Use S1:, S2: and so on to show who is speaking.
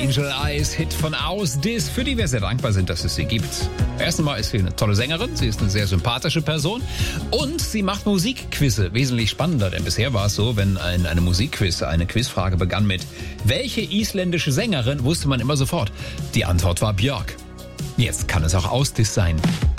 S1: Angel Eyes, Hit von Ausdis, für die wir sehr dankbar sind, dass es sie gibt. Erstens mal ist sie eine tolle Sängerin, sie ist eine sehr sympathische Person und sie macht Musikquizze. Wesentlich spannender, denn bisher war es so, wenn eine Musikquiz, eine Quizfrage begann mit welche isländische Sängerin, wusste man immer sofort. Die Antwort war Björk. Jetzt kann es auch Ausdis sein.